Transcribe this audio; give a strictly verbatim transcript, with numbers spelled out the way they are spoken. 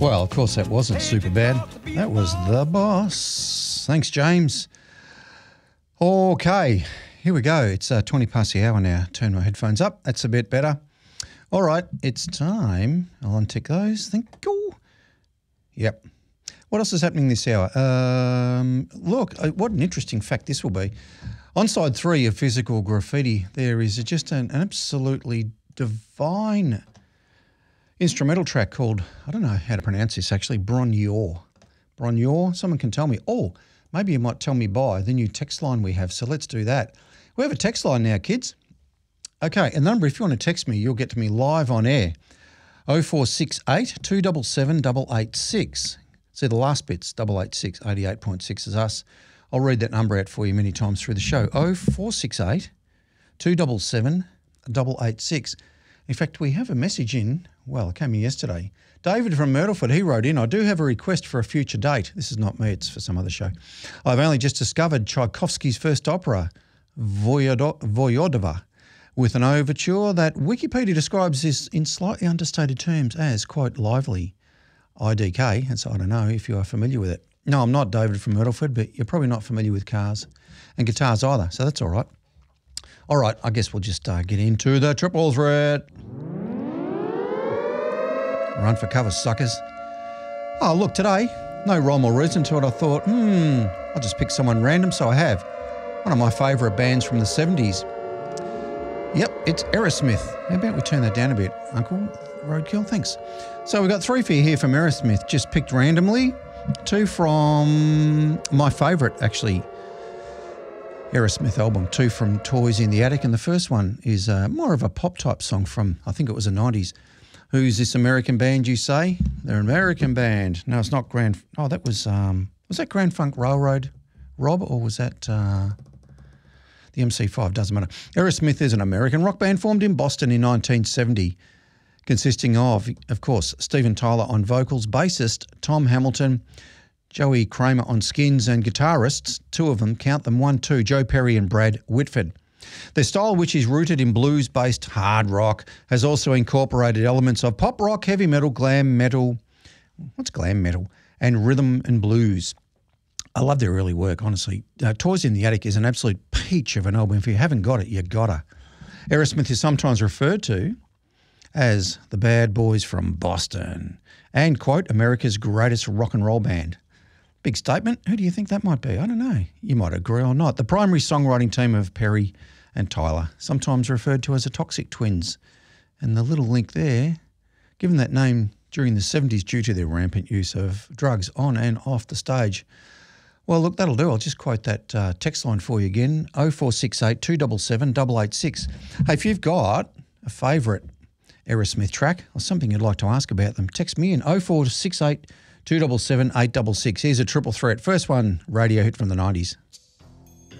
Well, of course, that wasn't super bad. That was The Boss. Thanks, James. Okay, here we go. It's uh, twenty past the hour now. Turn my headphones up. That's a bit better. All right, it's time. I'll untick those. Thank you. Yep. What else is happening this hour? Um, look, uh, what an interesting fact this will be. On side three of Physical Graffiti, there is just an, an absolutely divine instrumental track called, I don't know how to pronounce this actually, Bronyor. Bronyor? Someone can tell me. Oh, maybe you might tell me by the new text line we have. So let's do that. We have a text line now, kids. Okay, and the number, if you want to text me, you'll get to me live on air. oh four six eight, two seven seven, eight eight six. See the last bit's double eight six, eighty-eight point six is us. I'll read that number out for you many times through the show. oh four six eight, two seven seven, eight eight six. In fact, we have a message in, well, it came in yesterday. David from Myrtleford, he wrote in, I do have a request for a future date. This is not me, it's for some other show. I've only just discovered Tchaikovsky's first opera, Voyodo- Voyodova, with an overture that Wikipedia describes this in slightly understated terms as, quite lively, I D K, and so I don't know if you are familiar with it. No, I'm not David from Myrtleford, but you're probably not familiar with cars and guitars either, so that's all right. All right, I guess we'll just uh, get into the triple threat. Run for cover, suckers. Oh, look, today, no rhyme or reason to it. I thought, hmm, I'll just pick someone random, so I have. One of my favourite bands from the seventies. Yep, it's Aerosmith. How about we turn that down a bit, Uncle Roadkill? Thanks. So we've got three for you here from Aerosmith, just picked randomly. Two from my favourite, actually, Aerosmith album. Two from Toys in the Attic, and the first one is uh, more of a pop-type song from, I think it was the nineties. Who's this American band, you say? They're an American band. No, it's not Grand... Oh, that was... Um, was that Grand Funk Railroad, Rob, or was that... Uh, the M C five? Doesn't matter. Aerosmith is an American rock band formed in Boston in nineteen seventy, consisting of, of course, Steven Tyler on vocals, bassist Tom Hamilton, Joey Kramer on skins, and guitarists, two of them, count them, one, two, Joe Perry and Brad Whitford. Their style, which is rooted in blues-based hard rock, has also incorporated elements of pop rock, heavy metal, glam metal, what's glam metal, and rhythm and blues. I love their early work, honestly. Uh, Toys in the Attic is an absolute peach of an album. If you haven't got it, you gotta. Aerosmith is sometimes referred to as the bad boys from Boston and, quote, America's greatest rock and roll band. Big statement. Who do you think that might be? I don't know. You might agree or not. The primary songwriting team of Perry and Tyler, sometimes referred to as the Toxic Twins. And the little link there, given that name during the seventies due to their rampant use of drugs on and off the stage. Well, look, that'll do. I'll just quote that uh, text line for you again, oh four six eight, two seven seven, eight eight six. Hey, if you've got a favourite Aerosmith track or something you'd like to ask about them, text me in oh four six eight, two seven seven, eight six six. Here's a triple threat. First one, radio hit from the nineties.